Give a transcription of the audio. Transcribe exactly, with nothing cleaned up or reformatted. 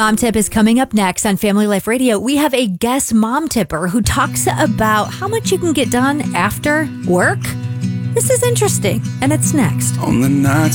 Mom Tip is coming up next on Family Life Radio. We have a guest mom tipper who talks about how much you can get done after work. This is interesting, and it's next. On the night